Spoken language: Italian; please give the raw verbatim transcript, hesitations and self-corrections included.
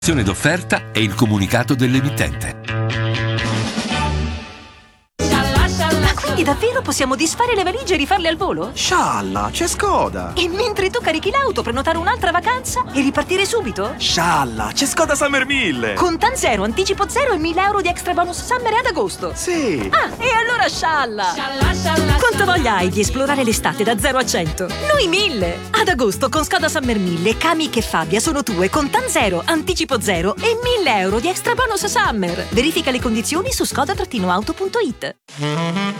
d'offerta e il comunicato dell'emittente. Ma quindi davvero possiamo disfare le valigie e rifarle al volo? Scialla, c'è Skoda! E mentre tu carichi l'auto, prenotare un'altra vacanza e ripartire subito? Scialla, c'è Skoda Summer mille! Con Tan Zero, anticipo zero e mille euro di extra bonus summer ad agosto. Sì! Ah, e allora scialla! Scialla, scialla! Quanta voglia hai di esplorare l'estate da zero a cento? Noi mille! Ad agosto con Skoda Summer mille, Kamiq e Fabia sono tue con Tan Zero, anticipo zero e mille euro di extra bonus summer. Verifica le condizioni su skoda auto punto it.